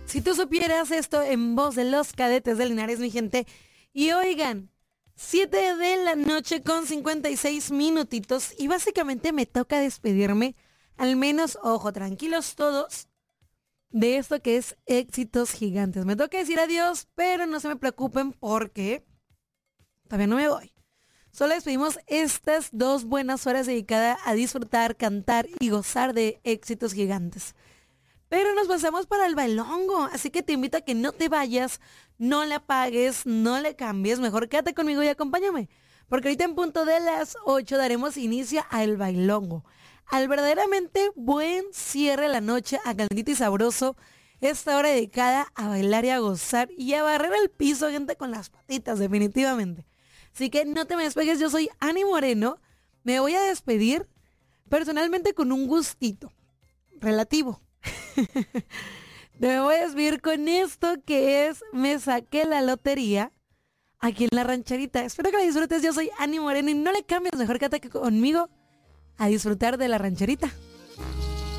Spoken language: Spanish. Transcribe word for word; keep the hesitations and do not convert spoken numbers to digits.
Si tú supieras esto en voz de los Cadetes de Linares, mi gente. Y oigan, siete de la noche con cincuenta y seis minutitos. Y básicamente me toca despedirme. Al menos, ojo, tranquilos todos, de esto que es Éxitos Gigantes. Me toca decir adiós, pero no se me preocupen porque todavía no me voy. Solo despedimos estas dos buenas horas dedicadas a disfrutar, cantar y gozar de Éxitos Gigantes. Pero nos pasamos para el bailongo, así que te invito a que no te vayas, no le apagues, no le cambies, mejor quédate conmigo y acompáñame. Porque ahorita en punto de las ocho daremos inicio al bailongo, al verdaderamente buen cierre de la noche, a calientito y sabroso, esta hora dedicada a bailar y a gozar y a barrer el piso, gente, con las patitas, definitivamente. Así que no te me despegues, yo soy Ani Moreno, me voy a despedir personalmente con un gustito relativo. Me voy a despedir con esto que es Me Saqué la Lotería aquí en La Rancherita. Espero que la disfrutes, yo soy Ani Moreno y no le cambies, mejor quédate conmigo a disfrutar de La Rancherita.